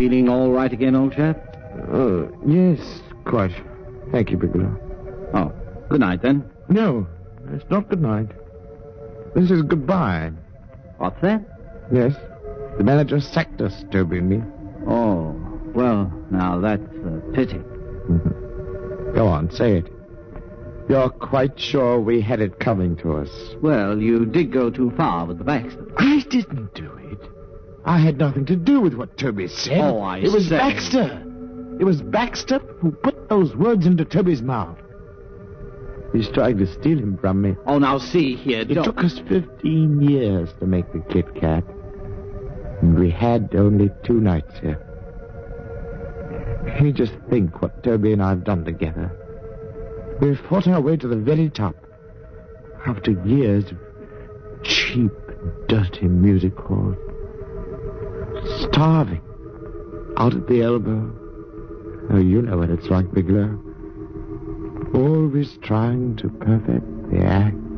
feeling all right again, old chap? Yes, quite. Thank you, Bigelow. Oh, good night, then. No, it's not good night. This is goodbye. What's that? Yes, the manager sacked us, Toby and me. Oh, well, now that's a pity. Go on, say it. You're quite sure we had it coming to us. Well, you did go too far with the Baxter. I didn't do it. I had nothing to do with what Toby said. Oh, It was Baxter. It was Baxter who put those words into Toby's mouth. He's trying to steal him from me. Oh, now see here. It took us 15 years to make the Kit Kat. And we had only 2 nights here. You just think what Toby and I have done together. We've fought our way to the very top. After years of cheap, dirty music halls. Starving. Out at the elbow. Oh, you know what it's like, Bigelow. Always trying to perfect the act.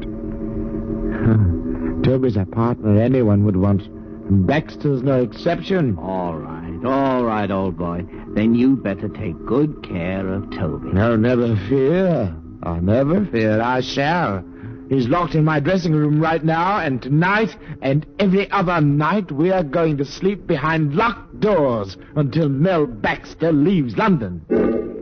Toby's a partner anyone would want. And Baxter's no exception. All right, old boy. Then you better take good care of Toby. No, never fear. Oh, never fear. I shall. He's locked in my dressing room right now, and tonight and every other night we are going to sleep behind locked doors until Mel Baxter leaves London.